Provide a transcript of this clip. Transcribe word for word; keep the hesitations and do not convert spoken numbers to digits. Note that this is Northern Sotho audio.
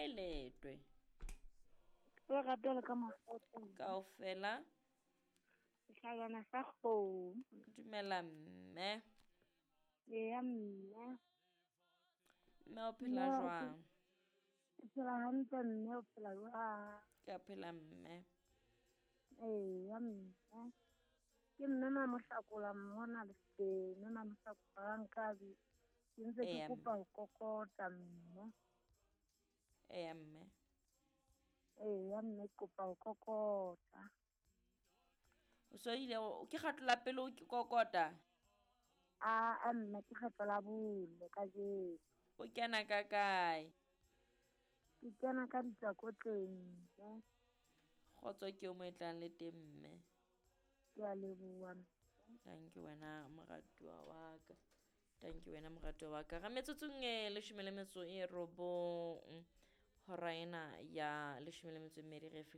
letwe Le gape le ka mafoto. kaofela Sehlagana sa kgomo. dumela mme Eya mme. mme o phela jwang Ke phela hantle mme o phela jwang? ke a phela mme Eya mme. Ke mme Mamohlakola mona le teng. Mme Mamohlakola wa Nkabi. Ke ntse ke eya kopa ho kokota mme. eya mme Eya mme ke kopa ho kokota. o so ile o ke kgatola pele o ke kokota Ah mme ke kgetlo la bone ka jeno. o kena ka kae Ke kena ka ditsakotleng mme. kgotso ke o mo e tlang le teng mme Ke a leboha mme. thank you wena moratuwa wa ka thank you wena moratuwa wa ka ga metsotsong e leshome le metso e robong hora ena ya leshome le metso e mmedi re fihla